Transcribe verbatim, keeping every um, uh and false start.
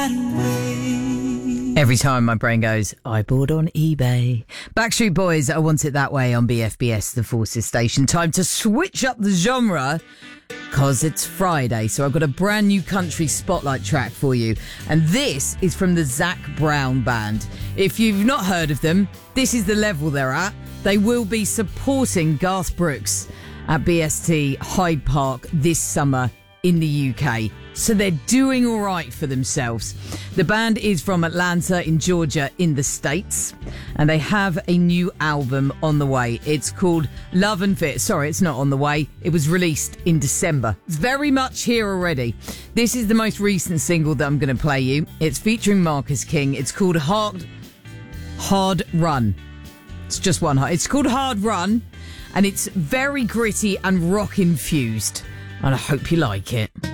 that way. Every time my brain goes, I bought on eBay. Backstreet Boys, I Want It That Way on B F B S, the Forces station. Time to switch up the genre, because it's Friday, so I've got a brand new country spotlight track for you. And this is from the Zac Brown Band. If you've not heard of them, this is the level they're at. They will be supporting Garth Brooks at B S T Hyde Park this summer in the U K. So they're doing all right for themselves. The band is from Atlanta in Georgia in the States, and they have a new album on the way. It's called Love and Fit. Sorry, it's not on the way. It was released in December. It's very much here already. This is the most recent single that I'm going to play you. It's featuring Marcus King. It's called Hard, Hard Run. It's just one hard. It's called Hard Run, and it's very gritty and rock infused. And I hope you like it.